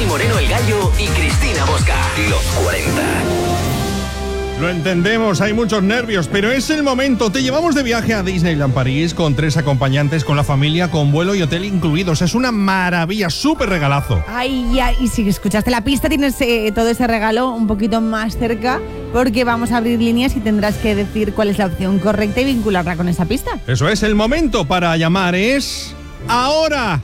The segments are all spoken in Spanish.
Dani Moreno el Gallo y Cristina Bosca. Los 40. Lo entendemos, hay muchos nervios, pero es el momento. Te llevamos de viaje a Disneyland París con 3 acompañantes, con la familia, con vuelo y hotel incluidos. Es una maravilla, súper regalazo. Ay, ya, y si escuchaste la pista tienes todo ese regalo un poquito más cerca, porque vamos a abrir líneas y tendrás que decir cuál es la opción correcta y vincularla con esa pista. Eso es, el momento para llamar es ahora.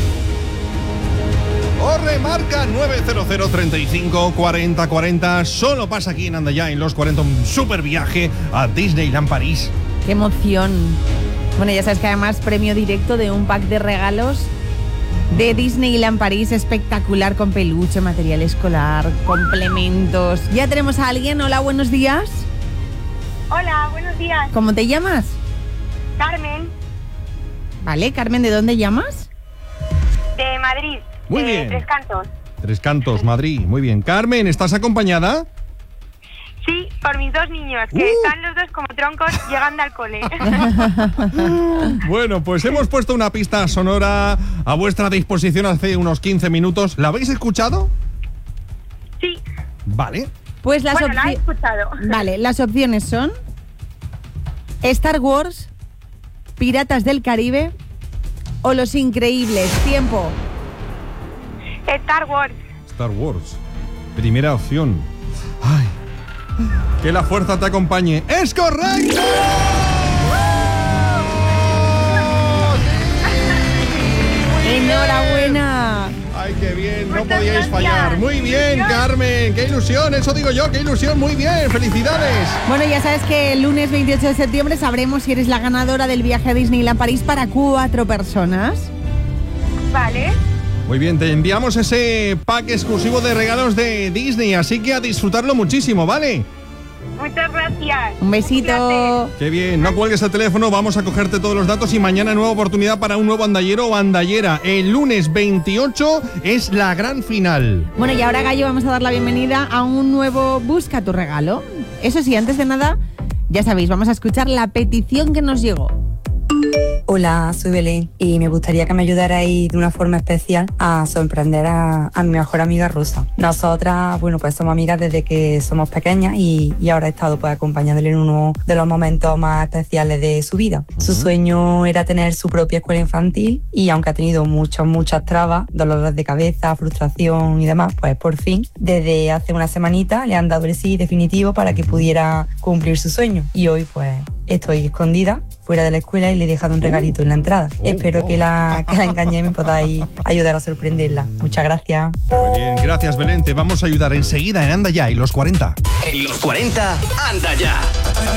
O remarca 900 35 40 40. Solo pasa aquí en Anda Ya, en Los 40, un super viaje a Disneyland París. ¡Qué emoción! Bueno, ya sabes que además premio directo de un pack de regalos de Disneyland París espectacular, con peluche, material escolar, complementos. Ya tenemos a alguien. Hola, buenos días. Hola, buenos días. ¿Cómo te llamas? Carmen, Vale, Carmen, ¿de dónde llamas? de Madrid. Muy de bien. Tres Cantos. Tres Cantos, Madrid. Muy bien. Carmen, ¿estás acompañada? Sí, por mis 2 niños, que están los dos como troncos llegando al cole. Bueno, pues hemos puesto una pista sonora a vuestra disposición hace unos 15 minutos. ¿La habéis escuchado? Sí, Vale. Pues las bueno, la he escuchado. Vale, las opciones son Star Wars, Piratas del Caribe o Los Increíbles. Tiempo. Star Wars. Star Wars. Primera opción. Ay. Que la fuerza te acompañe. ¡Es correcto! ¡Enhorabuena! ¡Ay, qué bien! No Muchas podíais gracias. fallar. Muy bien, Carmen. ¡Qué ilusión! Eso digo yo, qué ilusión. Muy bien, felicidades. Bueno, ya sabes que el lunes 28 de septiembre sabremos si eres la ganadora del viaje a Disneyland París para 4 personas. Vale. Muy bien, te enviamos ese pack exclusivo de regalos de Disney, así que a disfrutarlo muchísimo, ¿vale? Muchas gracias. Un besito. Qué bien, no cuelgues el teléfono, vamos a cogerte todos los datos y mañana nueva oportunidad para un nuevo andallero o andallera. El lunes 28 es la gran final. Bueno, y ahora, Gallo, vamos a dar la bienvenida a un nuevo Busca tu regalo. Eso sí, antes de nada, ya sabéis, vamos a escuchar la petición que nos llegó. Hola, soy Belén y me gustaría que me ayudarais de una forma especial a sorprender a mi mejor amiga Rosa. Nosotras, bueno, pues somos amigas desde que somos pequeñas y ahora he estado pues acompañándole en uno de los momentos más especiales de su vida. Su sueño era tener su propia escuela infantil y aunque ha tenido muchas trabas, dolores de cabeza, frustración y demás, pues por fin, desde hace una semanita le han dado el sí definitivo para que pudiera cumplir su sueño. Y hoy pues estoy escondida fuera de la escuela y le he dejado un regalito en la entrada. Espero que la engañéis y me podáis ayudar a sorprenderla. Muchas gracias. Muy bien, gracias Belén, te vamos a ayudar enseguida en Anda Ya y Los 40. En Los 40, Anda Ya.